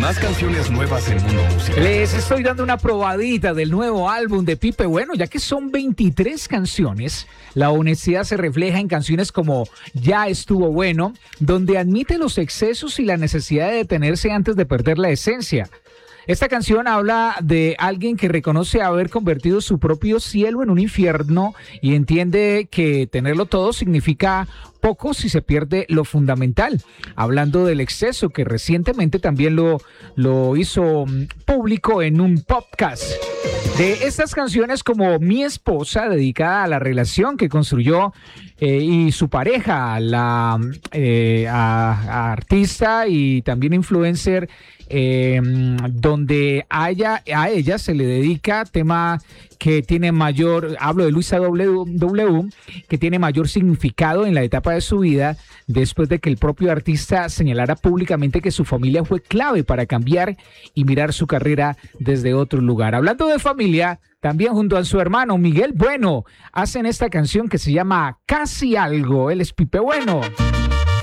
Más canciones nuevas en Mundo Música. Les estoy dando una probadita del nuevo álbum de Pipe Bueno, ya que son 23 canciones. La honestidad se refleja en canciones como Ya estuvo bueno, donde admite los excesos y la necesidad de detenerse antes de perder la esencia. Esta canción habla de alguien que reconoce haber convertido su propio cielo en un infierno y entiende que tenerlo todo significa poco si se pierde lo fundamental. Hablando del exceso, que recientemente también lo hizo público en un podcast. De estas canciones como Mi Esposa, dedicada a la relación que construyó y su pareja, la a artista y también influencer, donde a ella se le dedica tema que tiene mayor, hablo de Luisa W, que tiene mayor significado en la etapa de su vida, después de que el propio artista señalara públicamente que su familia fue clave para cambiar y mirar su carrera desde otro lugar. Hablando de familia, también junto a su hermano Miguel Bueno, hacen esta canción que se llama Casi Algo. Él es Pipe Bueno.